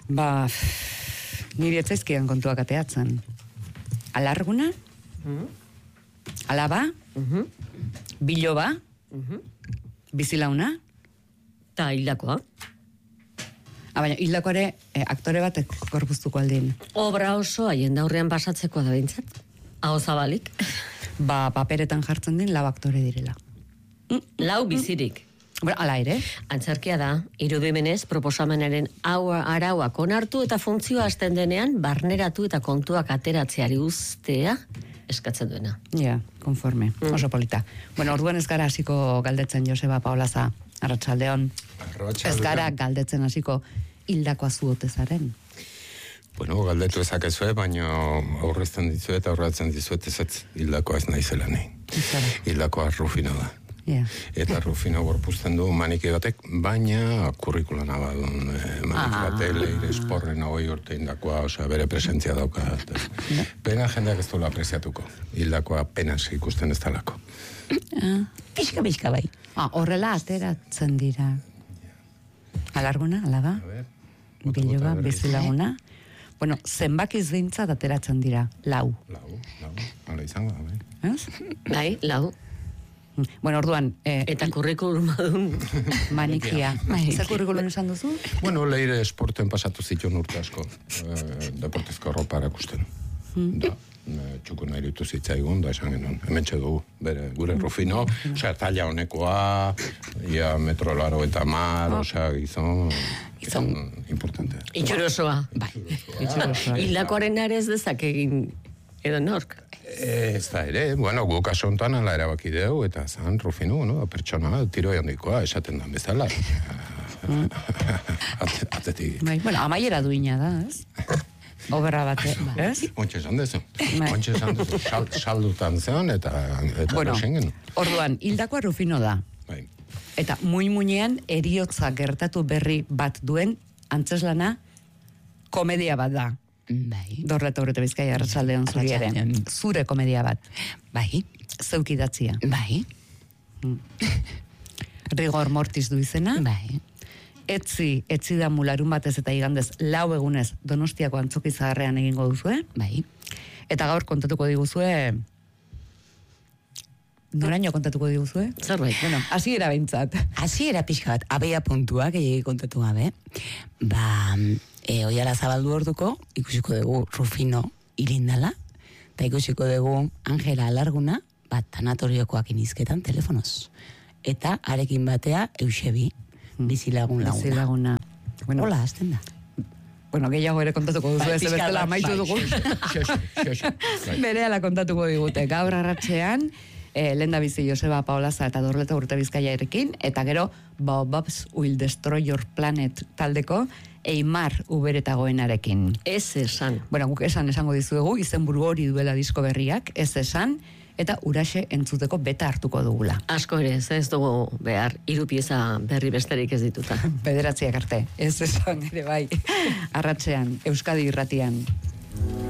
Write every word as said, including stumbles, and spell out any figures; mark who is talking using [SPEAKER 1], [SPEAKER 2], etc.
[SPEAKER 1] Ba, nire etzaizkian kontuak ateatzen. Alarguna, mm-hmm. Alaba, mm-hmm. Biloba, mm-hmm. Bizilauna,
[SPEAKER 2] eta hildakoa.
[SPEAKER 1] Ah, baina, hildakoare eh, aktore batek gorpuztuko aldin.
[SPEAKER 2] Obra oso haien daurrean pasatzeko da bintzat. Hau zabalik.
[SPEAKER 1] Ba, paperetan jartzen din lau aktore direla.
[SPEAKER 2] Lau bizirik.
[SPEAKER 1] Bueno, ala ere.
[SPEAKER 2] Antzerkia da, irudimenez proposamenaren hau arauak onartu eta funtzioa hasten denean barneratu eta kontuak ateratzeari uztea eskatzen duena.
[SPEAKER 1] Ja, konforme, mm. oso polita. Bueno, orduan ez gara hasiko galdetzen Joseba Paolaza, arratsaldeon. Ez gara galdetzen hasiko hildakoa zuote zaren.
[SPEAKER 3] Bueno, galdetu ezakezue, baina aurrezten dizuet eta aurratzen dizuet ez hildakoa ez naizela nahi. Hildakoa Rufino da.
[SPEAKER 1] Yeah.
[SPEAKER 3] Eta Rufino gorpuzten du maniki batek, baina kurrikulana badun eh, maniki ah. batek leire esporren hogei urte indakoa, osea, bere presentzia dauka. No. Pena jendeak ez duela apresiatuko. Hildakoa penas ikusten ez talako.
[SPEAKER 1] Ah. Pixka, pixka bai. Ah, horrela ateratzen dira. Alarguna, alaba? Biloba, bizilaguna. Bueno, zenbakiz behintzat ateratzen dira. Lau.
[SPEAKER 3] Lau, lau. Hala izango da,
[SPEAKER 1] bai.
[SPEAKER 2] Bai, lau.
[SPEAKER 1] Bueno, orduan... Eh,
[SPEAKER 2] eta kurrikulum adun.
[SPEAKER 1] Manikia. Zer kurrikulum esan duzu?
[SPEAKER 3] Bueno, leire esporten pasatu zituen urte asko. Eh, deportezko ropa erakusten. Mm. Da, txuko nahi ditu zitzaigun, da esan genuen. Hemen txedu, bere, gure Rufino, mm. osea, talla honekoa, ia metro laro eta mar, oh. osea, gizon... Gizon importante.
[SPEAKER 2] Itxurosoa. Bai. Itxurosoa. Hildakoaren arez dezak egin edo nork.
[SPEAKER 3] Ez da ere, bueno, guk asontan ala erabaki deu, eta zan Rufino, no? Pertsona, tiro handikoa, esaten da bezala. Atetik.
[SPEAKER 1] Bai, bueno, amaiera duina da, ez? Oberra bate, ez?
[SPEAKER 3] Ontxe esan dezu. Ontxe esan dezu. Saldutan zeon, eta
[SPEAKER 1] bueno,
[SPEAKER 3] sengen.
[SPEAKER 1] Orduan, hildakoa Rufino da.
[SPEAKER 3] Bai.
[SPEAKER 1] Eta muin-muinean eriotza gertatu berri bat duen antzeslana komedia bat da.
[SPEAKER 4] Bai.
[SPEAKER 1] Dorreta horreta Bizkaia arratsaldeon zuri ere. Zure komedia bat.
[SPEAKER 4] Bai.
[SPEAKER 1] Zeuk idatzia.
[SPEAKER 4] Bai.
[SPEAKER 1] Mm. Rigor mortis du izena.
[SPEAKER 4] Bai.
[SPEAKER 1] Etzi, etzi da mularun batez eta igandez lau egunez Donostiako antzoki zaharrean egingo duzue.
[SPEAKER 4] Bai.
[SPEAKER 1] Eta gaur kontatuko diguzue... Noraino kontatuko diguzue?
[SPEAKER 2] Zerbait,
[SPEAKER 1] bueno, hasiera behintzat.
[SPEAKER 4] Hasiera pixka bat, abea puntuak gehiagik kontatu gabe. Ba, e, oiala zabaldu orduko, ikusiko dugu Rufino irindala, eta ikusiko dugu Angela Alarguna, bat tanatoriokoak inizketan telefonoz. Eta arekin batea Eusebi, bizilagun laguna.
[SPEAKER 1] Bizilaguna. Bueno,
[SPEAKER 4] hola, azten da.
[SPEAKER 1] Bueno, gehiago ere kontatuko duzu, ez bestela amaitu dugu. Berehala kontatuko digute. Gaur arratsean, eh, lenda bizi Joseba Paolaza eta Dorleta Urte Bizkaia erekin, eta gero Baobabs Will Destroy Your Planet taldeko Eimar Uberetagoenarekin.
[SPEAKER 2] Ez esan.
[SPEAKER 1] Bueno, guk esan esango dizuegu, izenburu hori duela disko berriak, ez esan, eta uraxe entzuteko beta hartuko dugula.
[SPEAKER 2] Asko ere, ez dugu behar, hiru pieza berri besterik ez dituta.
[SPEAKER 1] Bederatziak arte, ez esan ere bai. Arratsean, Euskadi Irratian.